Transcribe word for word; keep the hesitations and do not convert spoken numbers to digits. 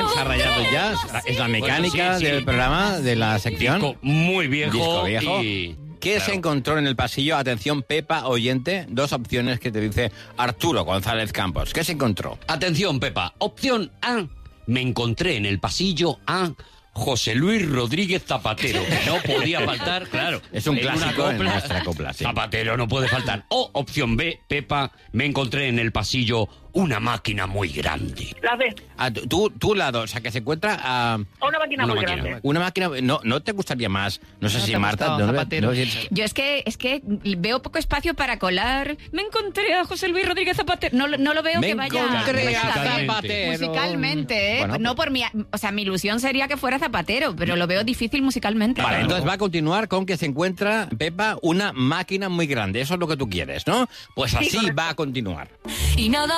se ha rayado ya. Es la mecánica Bueno, sí, sí. del programa, de la sección. Disco muy viejo, Disco viejo. y... ¿Qué claro. se encontró en el pasillo? Atención, Pepa, oyente. Dos opciones que te dice Arturo González Campos. ¿Qué se encontró? Atención, Pepa. Opción A. Me encontré en el pasillo a José Luis Rodríguez Zapatero, que no podía faltar, claro. Es un en una clásico en copla, nuestra copla, sí. Zapatero no puede faltar. O opción B, Pepa, me encontré en el pasillo una máquina muy grande. La B. Ah, tú- tú, tú la dos, o sea, que se encuentra a Una máquina Una muy máquina. grande. una máquina... No, ¿no te gustaría más? No sé No si te Marta... gustó, no, Zapatero. no, si- Yo es que es que veo poco espacio para colar. Me encontré a José Luis Rodríguez Zapatero. No, lo- no lo veo Me que vaya, encontré que vaya a tan bien. Zapatero. Musicalmente, ¿eh? Bueno, no por mi... O sea, mi ilusión sería que fuera Zapatero, pero lo veo difícil musicalmente. Vale, entonces va a continuar con que se encuentra, Pepa, una máquina muy grande. Eso es lo que tú quieres, ¿no? Pues así va a continuar. Y nada